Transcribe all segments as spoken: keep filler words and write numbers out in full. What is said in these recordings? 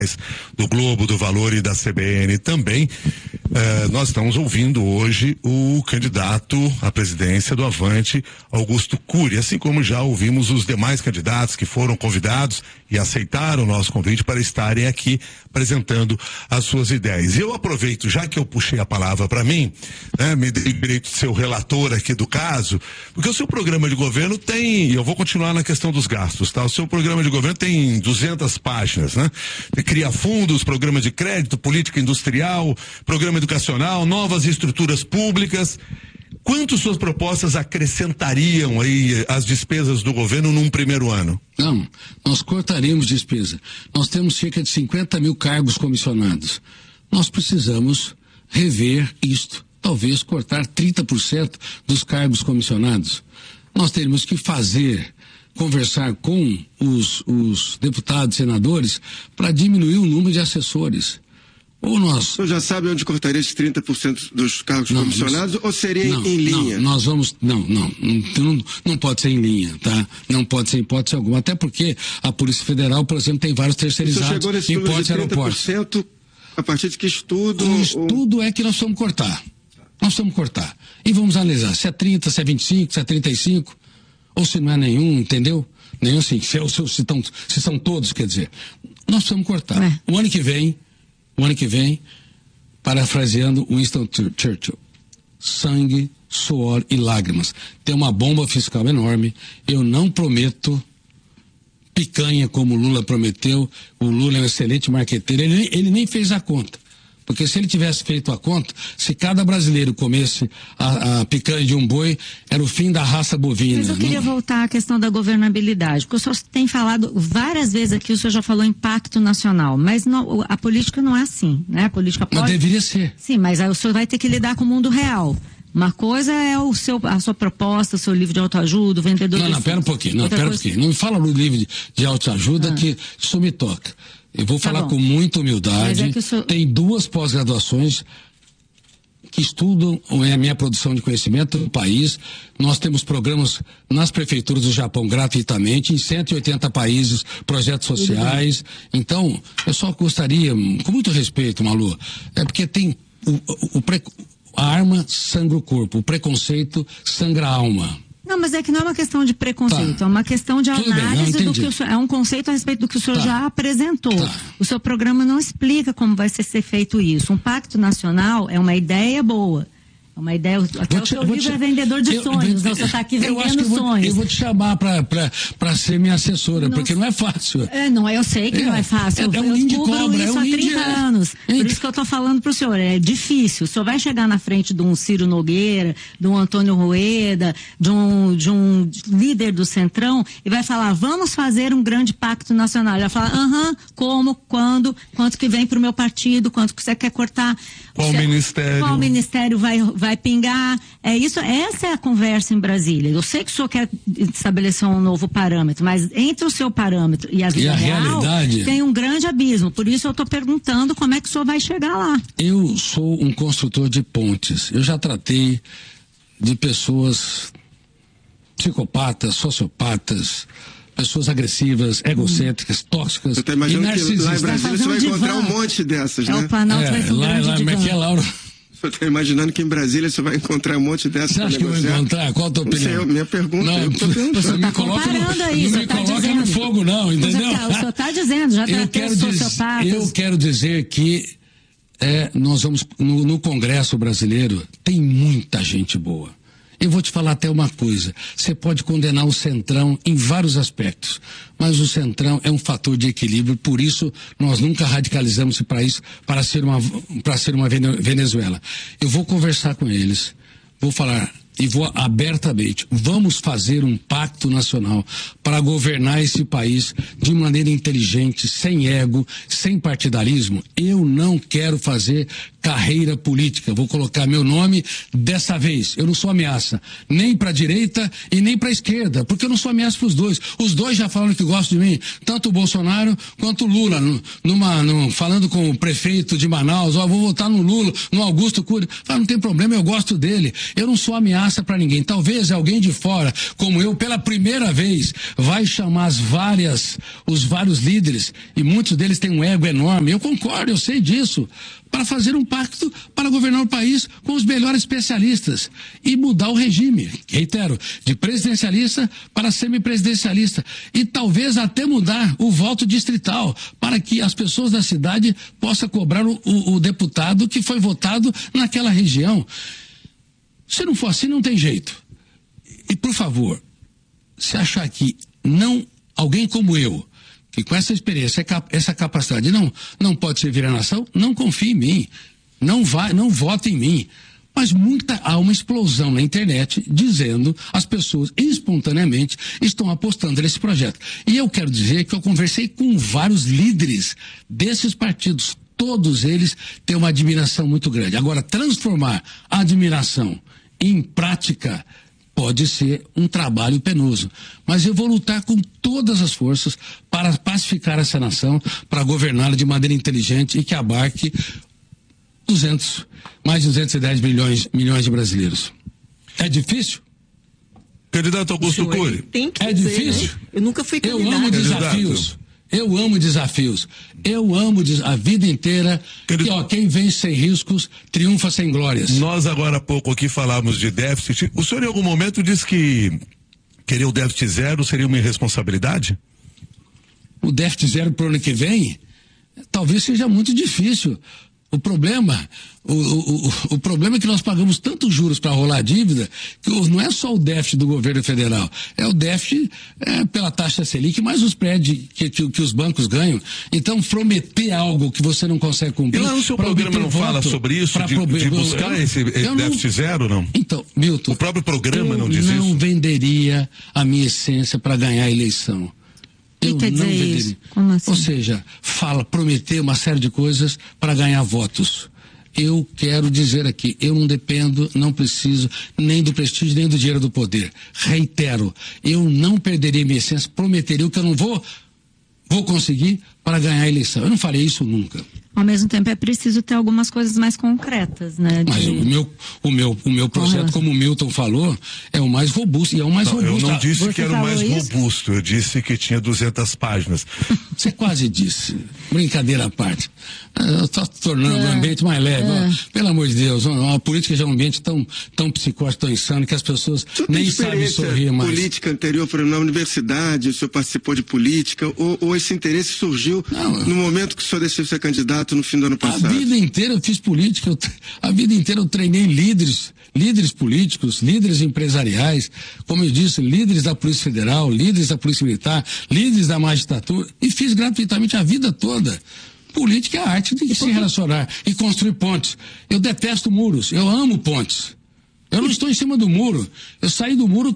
do Globo, do Valor e da C B N também. Eh, nós estamos ouvindo hoje o candidato à presidência do Avante, Augusto Cury, assim como já ouvimos os demais candidatos que foram convidados e aceitaram o nosso convite para estarem aqui apresentando as suas ideias. E eu aproveito, já que eu puxei a palavra para mim, né, me dei direito de ser o relator aqui do caso, porque o seu programa de governo tem, e eu vou continuar na questão dos gastos, tá? O seu programa de governo tem duzentas páginas, né? Cria fundos, programa de crédito, política industrial, programa educacional, novas estruturas públicas. Quanto suas propostas acrescentariam aí as despesas do governo num primeiro ano? Não, nós cortaríamos despesa. Nós temos cerca de cinquenta mil cargos comissionados. Nós precisamos rever isto. Talvez cortar trinta por cento dos cargos comissionados. Nós teríamos que fazer, conversar com os, os deputados, senadores, para diminuir o número de assessores. Ou nós... O senhor já sabe onde cortaria esses trinta por cento dos cargos não, comissionados, nós, ou seria não, em linha? Não, nós vamos... Não, não, não, não pode ser em linha, tá? Não pode ser em hipótese alguma. Até porque a Polícia Federal, por exemplo, tem vários terceirizados chegou nesse em portos e aeroportos. A partir de que estudo? O estudo ou... é que nós vamos cortar. Nós vamos cortar. E vamos analisar se é trinta, se é vinte e cinco, se é trinta e cinco, ou se não é nenhum, entendeu? Nenhum assim, se, se, se, tão, se são todos, quer dizer. Nós precisamos cortar. É. O ano que vem... O ano que vem, parafraseando Winston Churchill, sangue, suor e lágrimas. Tem uma bomba fiscal enorme. Eu não prometo picanha como o Lula prometeu. O Lula é um excelente marqueteiro. Ele, ele nem fez a conta. Porque se ele tivesse feito a conta, se cada brasileiro comesse a, a picanha de um boi, era o fim da raça bovina. Mas eu queria não... voltar à questão da governabilidade, porque o senhor tem falado várias vezes aqui, o senhor já falou impacto nacional, mas não, a política não é assim, né? A política pode... Mas deveria ser. Sim, mas aí o senhor vai ter que lidar com o mundo real. Uma coisa é o seu, a sua proposta, o seu livro de autoajuda, o vendedor... Não, não, pera um pouquinho, não, pera um pouquinho. Não me fala no livro de, de autoajuda ah. que isso me toca. Eu vou falar tá com muita humildade. É senhor... Tem duas pós-graduações que estudam a minha produção de conhecimento no país. Nós temos programas nas prefeituras do Japão gratuitamente, em cento e oitenta países, projetos sociais. Então, eu só gostaria, com muito respeito, Malu, é porque tem o, o, o pre... a arma sangra o corpo, o preconceito sangra a alma. Não, mas é que não é uma questão de preconceito, tá. É uma questão de Tudo análise bem, do que o senhor, é um conceito a respeito do que o senhor tá. já apresentou. Tá. O seu programa não explica como vai ser, ser feito isso. Um pacto nacional é uma ideia boa. É uma ideia, até o seu livro te, é vendedor de eu, sonhos, eu, você está aqui vendendo eu sonhos. Vou, eu vou te chamar para ser minha assessora, não, porque não é fácil. É, não, eu sei que é, não é fácil. É, é um eu ninho de cubro cobra, isso é um há trinta de... anos. É. Por isso que eu estou falando para o senhor, é difícil. O senhor vai chegar na frente de um Ciro Nogueira, de um Antônio Rueda, de um, de um líder do Centrão, e vai falar, vamos fazer um grande pacto nacional. Ele vai falar, aham, como, quando, quanto que vem para o meu partido, quanto que você quer cortar. Qual você, ministério? Qual ministério vai, vai pingar? É isso, essa é a conversa em Brasília. Eu sei que o senhor quer estabelecer um novo parâmetro, mas entre o seu parâmetro e a vida e a real, realidade tem um grande abismo. Por isso eu estou perguntando como é que o senhor vai chegar lá. Eu sou um construtor de pontes. Eu já tratei de pessoas psicopatas, sociopatas, pessoas agressivas, egocêntricas, hum. tóxicas e narcisistas. Que lá em Brasília você vai um encontrar um monte dessas, é né? O Planalto é, vai ser um lá, grande lá, divã. Como é que é, Laura? Você está imaginando que em Brasília você vai encontrar um monte dessas? Você acha que eu vou encontrar? Qual a tua opinião? Não sei, minha pergunta. Não, eu tô você me coloca no, aí, não me tá coloca dizendo. no fogo, não, entendeu? O senhor está dizendo, já eu quero, diz, eu quero dizer que é, nós vamos, no, no Congresso brasileiro, tem muita gente boa. Eu vou te falar até uma coisa, você pode condenar o Centrão em vários aspectos, mas o Centrão é um fator de equilíbrio, por isso nós nunca radicalizamos para isso, para ser uma, para ser uma Venezuela. Eu vou conversar com eles, vou falar e vou abertamente, vamos fazer um pacto nacional para governar esse país de maneira inteligente, sem ego, sem partidarismo. Eu não quero fazer carreira política, vou colocar meu nome dessa vez. Eu não sou ameaça, nem para a direita e nem para a esquerda, porque eu não sou ameaça para os dois. Os dois já falam que gostam de mim, tanto o Bolsonaro quanto o Lula, numa, numa, falando com o prefeito de Manaus, ó, vou votar no Lula, no Augusto Cury. Fala, não tem problema, eu gosto dele. Eu não sou ameaça ameaça para ninguém. Talvez alguém de fora, como eu, pela primeira vez, vai chamar as várias, os vários líderes, e muitos deles têm um ego enorme. Eu concordo, eu sei disso, para fazer um pacto para governar o país com os melhores especialistas e mudar o regime, reitero, de presidencialista para semipresidencialista, e talvez até mudar o voto distrital para que as pessoas da cidade possam cobrar o, o, o deputado que foi votado naquela região. Se não for assim, não tem jeito. E, por favor, se achar que não, alguém como eu, que com essa experiência, essa capacidade não, não pode servir a nação, não confie em mim, não vai, não vote em mim. Mas muita, há uma explosão na internet dizendo as pessoas espontaneamente estão apostando nesse projeto. E eu quero dizer que eu conversei com vários líderes desses partidos, todos eles têm uma admiração muito grande. Agora, transformar a admiração em prática pode ser um trabalho penoso, mas eu vou lutar com todas as forças para pacificar essa nação, para governá-la de maneira inteligente e que abarque duzentos, mais de duzentos e dez milhões, milhões de brasileiros. É difícil? Candidato Augusto Cury. Tem que é dizer, difícil? Né? Eu nunca fui candidato. Eu amo desafios. Eu amo desafios. Eu amo des... a vida inteira. E, ó, quem vence sem riscos, triunfa sem glórias. Nós agora há pouco aqui falamos de déficit. O senhor em algum momento disse que querer o déficit zero seria uma irresponsabilidade? O déficit zero para o ano que vem talvez seja muito difícil. O problema, o, o, o, o problema é que nós pagamos tantos juros para rolar a dívida que não é só o déficit do governo federal, é o déficit é, pela taxa Selic, mais os prédios que, que, que os bancos ganham. Então, prometer algo que você não consegue cumprir... E lá no seu programa não fala sobre isso, de, de buscar eu, esse eu déficit não, zero, não? Então, Milton... O próprio programa não diz isso? Eu isso? não venderia a minha essência para ganhar a eleição. Eu quer não dizer isso? Como assim? Ou seja, fala, prometer uma série de coisas para ganhar votos. Eu quero dizer aqui, eu não dependo, não preciso nem do prestígio, nem do dinheiro do poder. Reitero, eu não perderia minha essência, prometeria o que eu não vou, vou conseguir para ganhar a eleição. Eu não farei isso nunca. Ao mesmo tempo é preciso ter algumas coisas mais concretas, né? De... Mas o meu, o meu, o meu projeto, uhum. como o Milton falou, é o mais robusto, e é o mais não, robusto. Eu não disse Você que era o mais isso? robusto, eu disse que tinha duzentas páginas. Você quase disse. Brincadeira à parte. Está tornando é. o ambiente mais leve. É. Ó, pelo amor de Deus, uma política já é um ambiente tão, tão psicótico, tão insano, que as pessoas nem sabem sorrir mais. Política anterior, por exemplo, na universidade, o senhor participou de política, ou, ou esse interesse surgiu não, no momento que o senhor decidiu ser candidato no fim do ano passado? A vida inteira eu fiz política, eu, a vida inteira eu treinei líderes, líderes políticos, líderes empresariais, como eu disse, líderes da Polícia Federal, líderes da Polícia Militar, líderes da magistratura, e fiz gratuitamente a vida toda. Política é a arte de se relacionar e construir pontes. Eu detesto muros, eu amo pontes. Eu não estou em cima do muro, eu saí do muro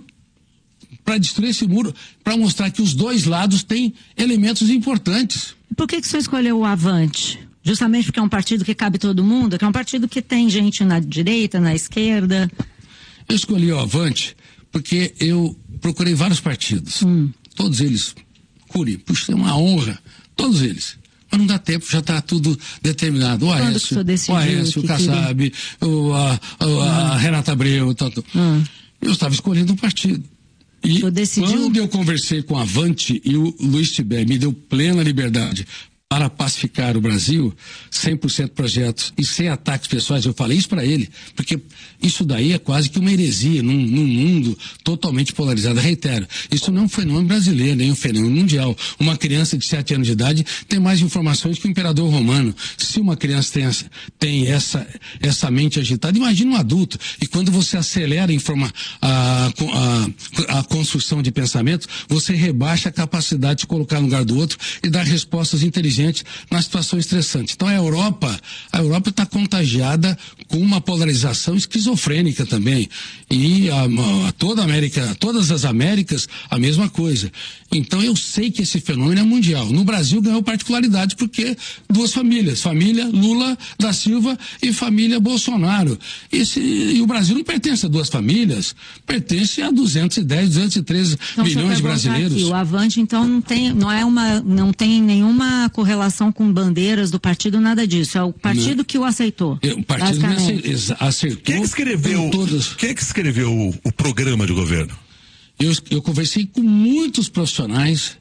para destruir esse muro, para mostrar que os dois lados têm elementos importantes. Por que que o senhor escolheu o Avante? Justamente porque é um partido que cabe todo mundo, que é um partido que tem gente na direita, na esquerda. Eu escolhi o Avante porque eu procurei vários partidos. Hum. Todos eles. Cury, puxa, é uma honra. Todos eles. Mas não dá tempo, já está tudo determinado. O Aécio, o, Aécio, o Kassab, o, a, a, hum. a Renata Abreu, tanto. Hum. Eu estava escolhendo um partido. E quando eu conversei com o Avante e o Luiz Tibé me deu plena liberdade para pacificar o Brasil, cem por cento projetos e sem ataques pessoais, eu falei isso para ele, porque isso daí é quase que uma heresia num, num mundo totalmente polarizado. Reitero, isso não é um fenômeno brasileiro, nem um fenômeno mundial. Uma criança de sete anos de idade tem mais informações que o imperador romano. Se uma criança tem, essa, tem essa, essa mente agitada, imagina um adulto. E quando você acelera a, informa, a, a, a construção de pensamentos, você rebaixa a capacidade de colocar no lugar do outro e dar respostas inteligentes na situação estressante. Então a Europa, a Europa está contagiada com uma polarização esquizofrênica também. E a, a, toda a América, todas as Américas, a mesma coisa. Então eu sei que esse fenômeno é mundial. No Brasil ganhou particularidade porque duas famílias, família Lula da Silva e família Bolsonaro. Esse, e o Brasil não pertence a duas famílias, pertence a duzentos e dez, duzentos e treze então, milhões de brasileiros. Aqui, o Avante então não tem, não é uma, não tem nenhuma correlação relação com bandeiras do partido, nada disso. É o partido não. que o aceitou. O partido acertou. Quem é que escreveu, todas... quem é que escreveu o, o programa de governo? Eu, eu conversei com muitos profissionais.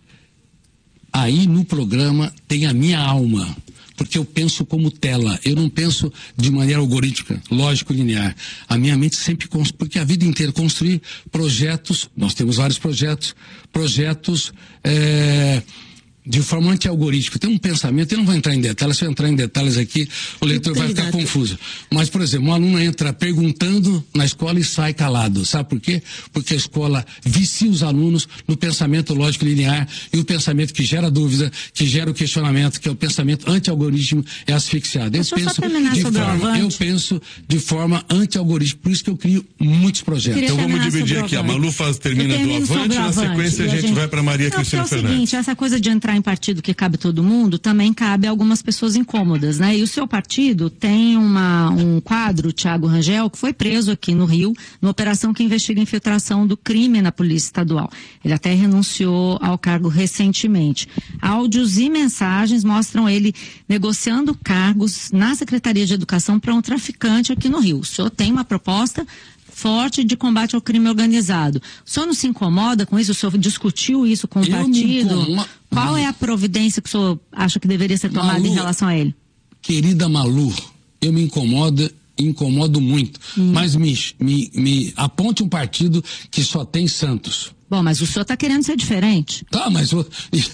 Aí no programa tem a minha alma. Porque eu penso como tela, eu não penso de maneira algorítmica, lógico, linear. A minha mente sempre, porque a vida inteira construir projetos, nós temos vários projetos, projetos é, de forma anti-algorítmica. Tem um pensamento, eu não vou entrar em detalhes, se eu entrar em detalhes aqui, o leitor vai ficar confuso. Mas, por exemplo, um aluno entra perguntando na escola e sai calado. Sabe por quê? Porque a escola vicia os alunos no pensamento lógico linear e o pensamento que gera dúvida, que gera o questionamento, que é o pensamento anti-algoritmo, é asfixiado. Eu penso, de forma, eu penso de forma anti-algoritmo, por isso que eu crio muitos projetos. Então vamos dividir aqui. A Malu faz, termina do Avante, na sequência a gente, a gente vai para Maria não, Cristina Fernandes. É o seguinte, essa coisa de entrar em partido que cabe todo mundo, também cabe a algumas pessoas incômodas, né? E o seu partido tem uma, um quadro, Thiago Rangel, que foi preso aqui no Rio, na operação que investiga a infiltração do crime na Polícia Estadual. Ele até renunciou ao cargo recentemente. Áudios e mensagens mostram ele negociando cargos na Secretaria de Educação para um traficante aqui no Rio. O senhor tem uma proposta forte de combate ao crime organizado. O senhor não se incomoda com isso? O senhor discutiu isso com o eu partido? Qual é a providência que o senhor acha que deveria ser tomada Malu, em relação a ele? Querida Malu, eu me incomodo, incomodo muito. Hum. Mas me, me, me aponte um partido que só tem santos. Bom, mas o senhor está querendo ser diferente. Tá, mas eu,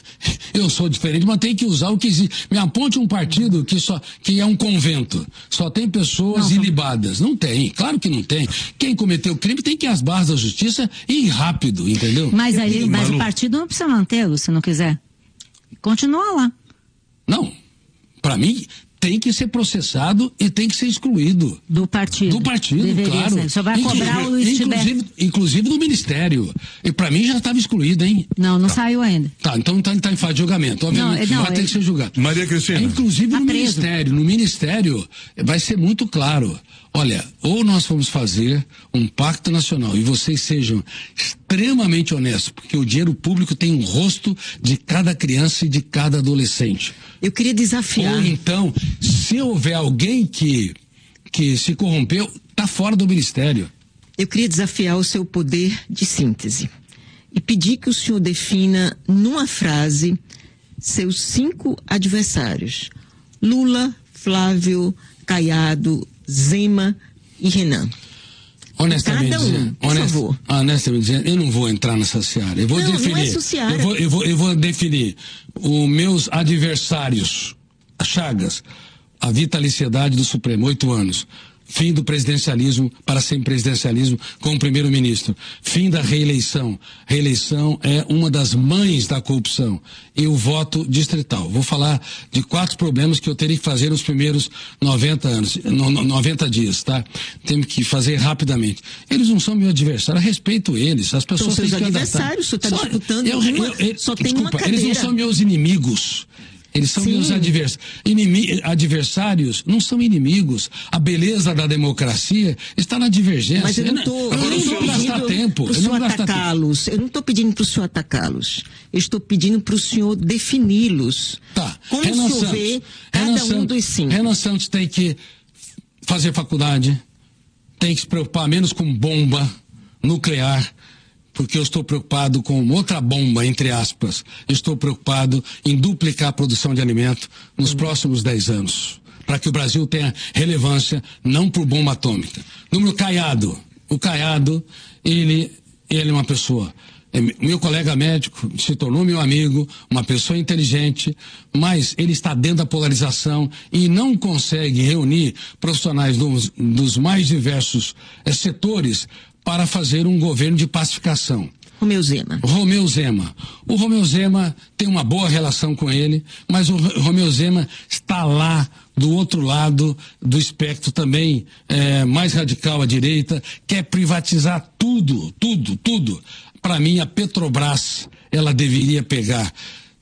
eu sou diferente, mas tem que usar o que existe. Me aponte um partido que, só, que é um convento. Só tem pessoas não, ilibadas. Não tem, claro que não tem. Quem cometeu crime tem que ir às barras da justiça e ir rápido, entendeu? Mas, aí, mas o partido não precisa mantê-lo, se não quiser. Continua lá. Não, para mim... tem que ser processado e tem que ser excluído. Do partido. Do partido, deveria claro. Ser. Só vai inclusive, cobrar o Luiz inclusive, inclusive do Ministério. E pra mim já estava excluído, hein? Não, não tá. saiu ainda. Tá, então tá, tá em fase de julgamento. Obviamente, não, não, vai ter que ser julgado. Maria Cristina. É, inclusive tá no preso. Ministério. No Ministério vai ser muito claro. Olha, ou nós vamos fazer um pacto nacional e vocês sejam extremamente honestos, porque o dinheiro público tem um rosto de cada criança e de cada adolescente. Eu queria desafiar. Ou então, se houver alguém que, que se corrompeu, está fora do ministério. Eu queria desafiar o seu poder de síntese e pedir que o senhor defina numa frase seus cinco adversários: Lula, Flávio, Caiado, Zema e Renan. Honestamente, Cada um, dizendo, por honest, favor. honestamente dizendo, eu não vou entrar nessa seara. Eu vou não, definir. Não é essa seara. Eu vou, eu vou, eu vou definir os meus adversários. Chagas, a vitaliciedade do Supremo, oito anos. Fim do presidencialismo para semipresidencialismo com o primeiro-ministro. Fim da reeleição. Reeleição é uma das mães da corrupção. E o voto distrital. Vou falar de quatro problemas que eu teria que fazer nos primeiros noventa anos, no, no, noventa dias, tá? Temos que fazer rapidamente. Eles não são meu adversário, eu respeito eles. As pessoas são têm seus que adversários, o senhor está disputando eu, uma, eu, eu, só tem desculpa, uma cadeira. Eles não são meus inimigos. Eles são Sim. meus advers... Inimi... adversários, não são inimigos. A beleza da democracia está na divergência. Mas eu não estou gastar tempo. Para o senhor atacá-los. Eu não estou pedindo para o senhor atacá-los. Eu estou pedindo para o senhor defini-los. Tá. Como Renan o senhor Santos, vê cada Renan um Santos, dos cinco? Renan Santos tem que fazer faculdade, tem que se preocupar menos com bomba nuclear, porque eu estou preocupado com outra bomba, entre aspas. Eu estou preocupado em duplicar a produção de alimento nos próximos dez anos, para que o Brasil tenha relevância, não por bomba atômica. Número Caiado. O Caiado, ele, ele é uma pessoa, é meu colega médico, se tornou meu amigo, uma pessoa inteligente, mas ele está dentro da polarização e não consegue reunir profissionais dos, dos mais diversos é, setores para fazer um governo de pacificação. Romeu Zema. Romeu Zema. O Romeu Zema tem uma boa relação com ele, mas o Romeu Zema está lá do outro lado do espectro também, é, mais radical à direita, quer privatizar tudo, tudo, tudo. Para mim, a Petrobras, ela deveria pegar,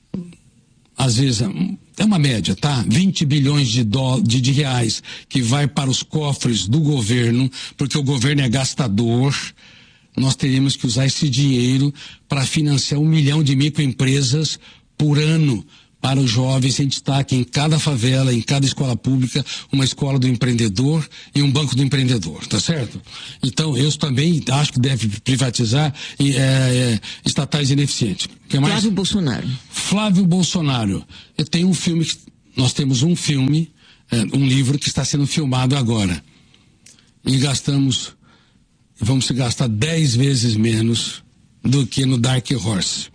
às vezes, é uma média, tá? vinte bilhões de, dó, de, de reais que vai para os cofres do governo, porque o governo é gastador. Nós teríamos que usar esse dinheiro para financiar um milhão de microempresas por ano, para os jovens em destaque em cada favela, em cada escola pública, uma escola do empreendedor e um banco do empreendedor, tá certo? Então, eu também acho que deve privatizar e, é, é, estatais ineficientes. Que mais? Flávio Bolsonaro. Flávio Bolsonaro. Eu tenho um filme, que, nós temos um filme, é, um livro que está sendo filmado agora. E gastamos, vamos gastar dez vezes menos do que no Dark Horse.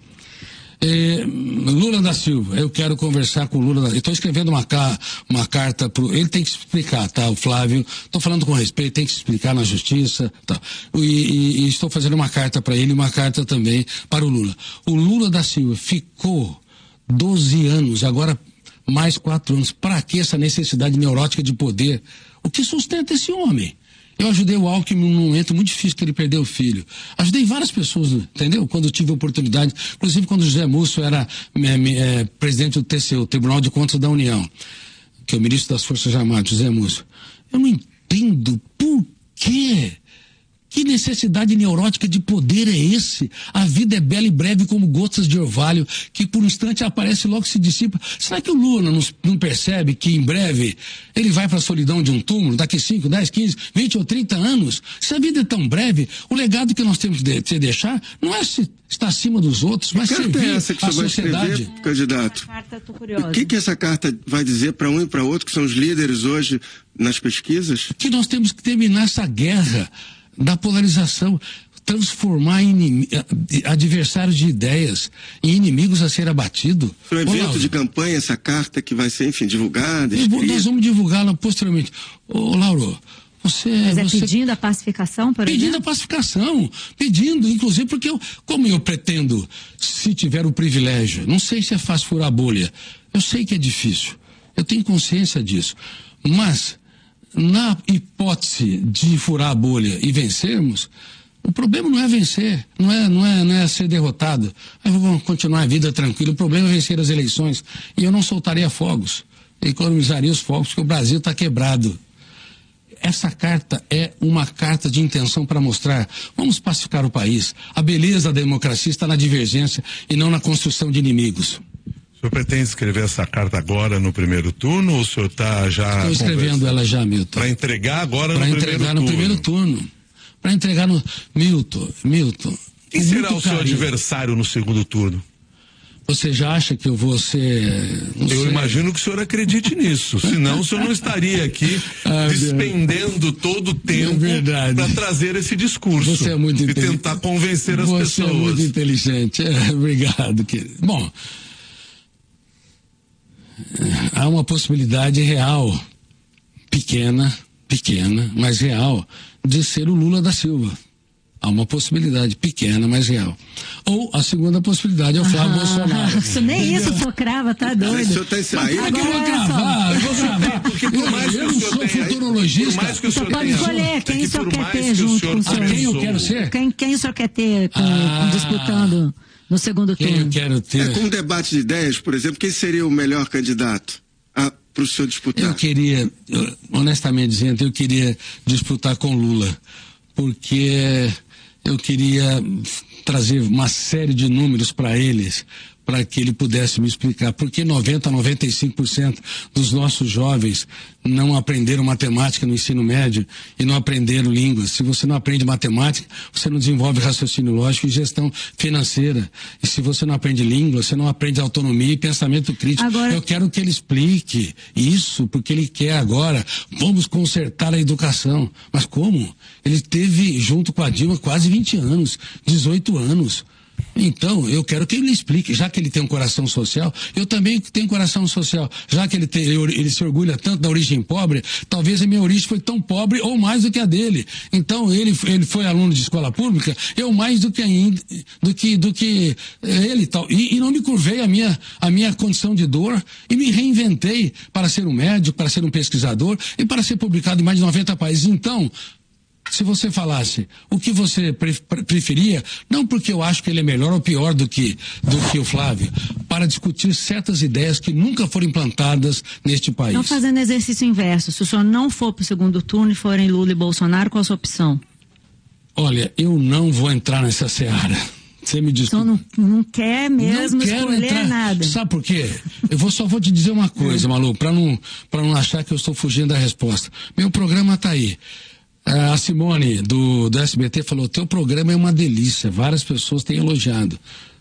É, Lula da Silva, eu quero conversar com o Lula da Silva. Estou escrevendo uma, ca, uma carta pro. Ele tem que se explicar, tá? O Flávio, estou falando com respeito, tem que se explicar na justiça, tá? E, e, e estou fazendo uma carta para ele, uma carta também para o Lula. O Lula da Silva ficou doze anos, agora mais quatro anos. Para que essa necessidade neurótica de poder? O que sustenta esse homem? Eu ajudei o Alckmin num momento muito difícil que ele perdeu o filho. Ajudei várias pessoas, entendeu? Quando eu tive a oportunidade, inclusive quando o José Múcio era é, é, presidente do T C U, Tribunal de Contas da União, que é o ministro das Forças Armadas, José Múcio. Eu não entendo por quê. Que necessidade neurótica de poder é esse? A vida é bela e breve como gotas de orvalho, que por um instante aparece e logo se dissipa. Será que o Lula não, não percebe que em breve ele vai para a solidão de um túmulo, daqui cinco, dez, quinze, vinte ou trinta anos? Se a vida é tão breve, o legado que nós temos que de, deixar não é se estar acima dos outros, mas servir é essa que a você sociedade. Vai escrever, candidato? Carta, tô curiosa. O que, que essa carta vai dizer para um e para outro, que são os líderes hoje nas pesquisas? Que nós temos que terminar essa guerra da polarização, transformar inim... adversários de ideias em inimigos a ser abatido. Foi um evento de campanha, essa carta que vai ser, enfim, divulgada, escrita. Nós vamos divulgá-la posteriormente. Ô, Lauro, você... Mas é você... pedindo a pacificação, por exemplo? Pedindo a pacificação, pedindo, inclusive, porque eu, como eu pretendo, se tiver o privilégio, não sei se é fácil furar a bolha, eu sei que é difícil, eu tenho consciência disso, mas... na hipótese de furar a bolha e vencermos, o problema não é vencer, não é, não é, não é ser derrotado. Aí vamos continuar a vida tranquila. O problema é vencer as eleições. E eu não soltaria fogos, eu economizaria os fogos, porque o Brasil está quebrado. Essa carta é uma carta de intenção para mostrar, vamos pacificar o país. A beleza da democracia está na divergência e não na construção de inimigos. O senhor pretende escrever essa carta agora no primeiro turno ou o senhor está já... Estou escrevendo ela já, Milton. Para entregar agora no pra primeiro turno? Para entregar no primeiro turno. Para entregar no... Milton, Milton... Quem será o seu adversário no segundo turno? Você já acha que eu vou ser... Eu sei. imagino que o senhor acredite nisso, senão o senhor não estaria aqui ah, despendendo todo o tempo é para trazer esse discurso. Você é muito e tentar convencer as Você pessoas. Você é muito inteligente. É, obrigado, querido. Bom... há uma possibilidade real, pequena, pequena, mas real, de ser o Lula da Silva. Há uma possibilidade pequena, mas real. Ou a segunda possibilidade é o Flávio ah, Bolsonaro. Isso, nem isso tu crava, tá doido. Tá isso aí. Mas por que eu vou cravar? Eu vou cravar. Porque por mais que eu o não senhor sou tenha, futurologista. Por mais que o senhor pode tenha, escolher quem que o senhor quer ter que junto com o senhor. Quem eu quero ser? Quem, quem o senhor quer ter com, ah, disputando no segundo quem turno? Eu quero ter? É, com um debate de ideias, por exemplo, quem seria o melhor candidato para o senhor disputar? Eu queria, eu, honestamente dizendo, eu queria disputar com Lula, porque eu queria trazer uma série de números para eles, para que ele pudesse me explicar por que noventa, noventa e cinco por cento dos nossos jovens não aprenderam matemática no ensino médio e não aprenderam línguas. Se você não aprende matemática, você não desenvolve raciocínio lógico e gestão financeira. E se você não aprende língua, você não aprende autonomia e pensamento crítico. Agora... Eu quero que ele explique isso, porque ele quer agora, vamos consertar a educação. Mas como? Ele teve, junto com a Dilma, quase vinte anos, dezoito anos. Então, eu quero que ele explique, já que ele tem um coração social, eu também tenho um coração social, já que ele, tem, ele se orgulha tanto da origem pobre, talvez a minha origem foi tão pobre ou mais do que a dele. Então, ele, ele foi aluno de escola pública, eu mais do que ainda, do que, do que ele tal. E, e não me curvei a minha, a minha condição de dor e me reinventei para ser um médico, para ser um pesquisador e para ser publicado em mais de noventa países. Então, se você falasse o que você preferia, não porque eu acho que ele é melhor ou pior do que, do que o Flávio, para discutir certas ideias que nunca foram implantadas neste país. Então, fazendo exercício inverso, se o senhor não for para o segundo turno e forem Lula e Bolsonaro, qual a sua opção? Olha, eu não vou entrar nessa seara, Você me diz. Então não, não quer mesmo não escolher entrar, nada. Sabe por quê? Eu vou, só vou te dizer uma coisa, Malu, para não, para não achar que eu estou fugindo da resposta. Meu programa tá aí. A Simone, do, do S B T, falou, teu programa é uma delícia, várias pessoas têm elogiado.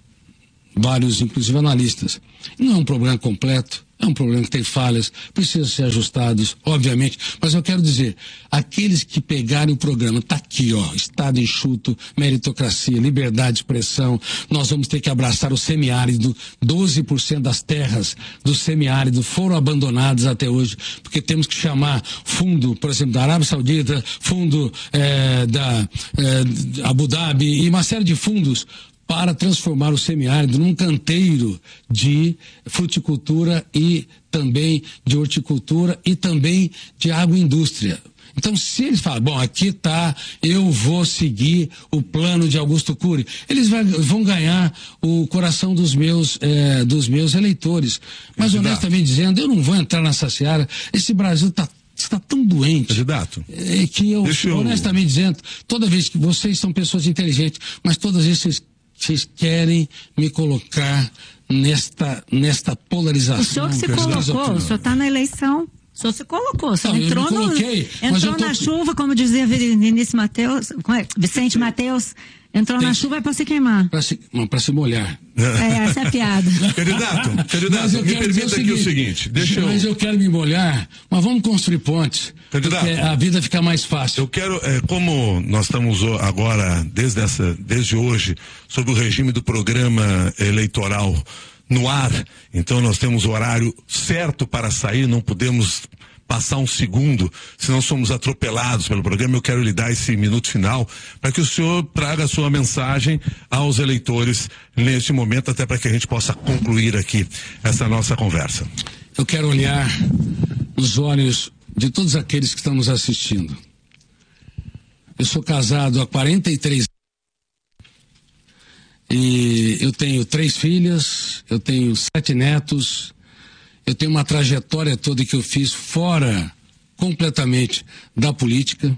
Vários, inclusive analistas. Não é um programa completo, é um programa que tem falhas, precisa ser ajustados, obviamente, mas eu quero dizer, aqueles que pegarem o programa, tá aqui, ó, Estado enxuto, meritocracia, liberdade de expressão, nós vamos ter que abraçar o semiárido, doze por cento das terras do semiárido foram abandonadas até hoje, porque temos que chamar fundo, por exemplo, da Arábia Saudita, fundo eh, da eh, Abu Dhabi e uma série de fundos para transformar o semiárido num canteiro de fruticultura e também de horticultura e também de agroindústria. Então, se eles falam, bom, aqui está, eu vou seguir o plano de Augusto Cury, eles vai, vão ganhar o coração dos meus, eh, dos meus eleitores. Mas, honestamente dizendo, eu não vou entrar nessa seara. Esse Brasil está está tão doente. Candidato. É, que eu, eu, honestamente dizendo, toda vez que vocês são pessoas inteligentes, mas todas as vezes vocês Vocês querem me colocar nesta, nesta polarização. O senhor se colocou, o senhor está na eleição, o senhor se colocou, o senhor não, entrou, coloquei, no, entrou tô... na chuva, como dizia Vinícius Mateus, Vicente Mateus, entrou Tem... na chuva é para se queimar. Para se, se molhar. É, essa é a piada. Candidato, candidato, me permita aqui o seguinte, deixa eu... Mas eu quero me molhar, mas vamos construir pontes, candidato, porque a vida fica mais fácil. Eu quero, é, como nós estamos agora, desde, essa, desde hoje, sob o regime do programa eleitoral no ar, então nós temos o horário certo para sair, não podemos passar um segundo, senão somos atropelados pelo programa. Eu quero lhe dar esse minuto final para que o senhor traga a sua mensagem aos eleitores neste momento, até para que a gente possa concluir aqui essa nossa conversa. Eu quero olhar nos olhos de todos aqueles que estão nos assistindo. Eu sou casado há quarenta e três anos e eu tenho três filhas, eu tenho sete netos. Eu tenho uma trajetória toda que eu fiz fora completamente da política.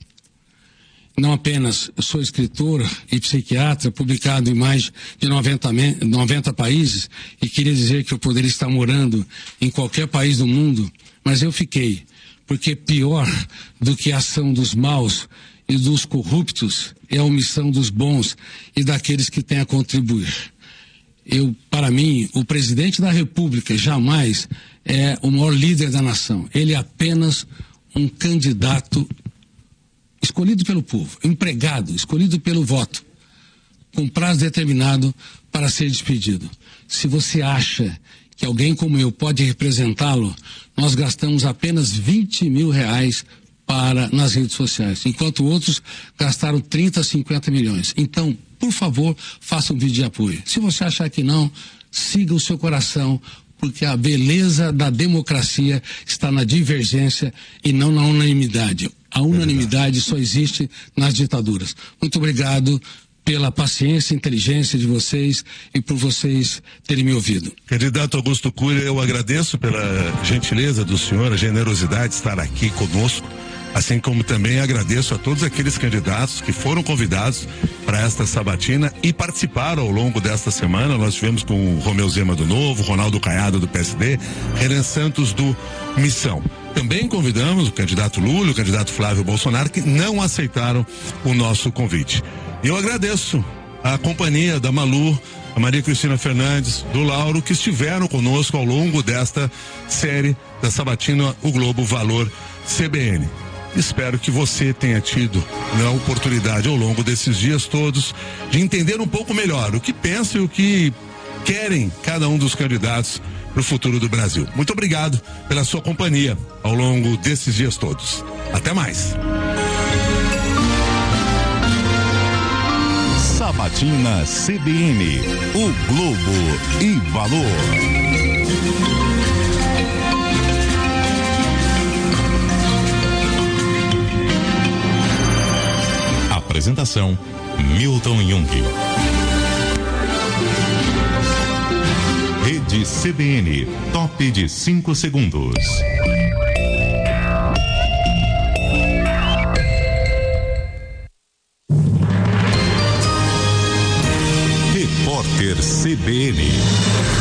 Não apenas eu sou escritor e psiquiatra, publicado em mais de noventa, noventa países, e queria dizer que eu poderia estar morando em qualquer país do mundo, mas eu fiquei, porque pior do que a ação dos maus e dos corruptos é a omissão dos bons e daqueles que têm a contribuir. Eu, para mim, o presidente da República jamais é o maior líder da nação. Ele é apenas um candidato escolhido pelo povo, empregado, escolhido pelo voto, com prazo determinado para ser despedido. Se você acha que alguém como eu pode representá-lo, nós gastamos apenas vinte mil reais para, nas redes sociais, enquanto outros gastaram trinta, cinquenta milhões. Então, por favor, faça um vídeo de apoio. Se você achar que não, siga o seu coração, porque a beleza da democracia está na divergência e não na unanimidade. A unanimidade só existe nas ditaduras. Muito obrigado pela paciência e inteligência de vocês e por vocês terem me ouvido. Candidato Augusto Cury, eu agradeço pela gentileza do senhor, a generosidade de estar aqui conosco. Assim como também agradeço a todos aqueles candidatos que foram convidados para esta sabatina e participaram ao longo desta semana. Nós tivemos com o Romeu Zema do Novo, Ronaldo Caiado do P S D, Renan Santos do Missão. Também convidamos o candidato Lula, o candidato Flávio Bolsonaro, que não aceitaram o nosso convite. E eu agradeço a companhia da Malu, a Maria Cristina Fernandes, do Lauro, que estiveram conosco ao longo desta série da sabatina O Globo Valor C B N. Espero que você tenha tido a oportunidade ao longo desses dias todos de entender um pouco melhor o que pensam e o que querem cada um dos candidatos para o futuro do Brasil. Muito obrigado pela sua companhia ao longo desses dias todos. Até mais. Sabatina C B N, o Globo em Valor. Apresentação: Milton Jung. Rede C B N, top de cinco segundos. B N.